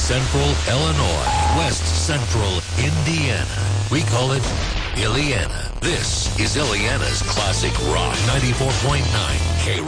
Central Illinois, West Central Indiana. We call it Illiana. This is Illiana's Classic Rock 94.9 K